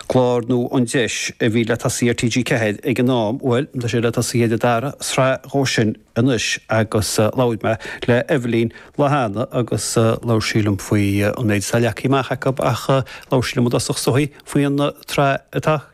Chlár nó an deis a bhí le tasí TG cehead ag an nám bhfuil de sé le tasí a dara sra rósin inis agus láidme le Evelyn Lahanna agus láisílam faoi an méid sa leací maithach ach láisílam dasach soí faoi an tre atá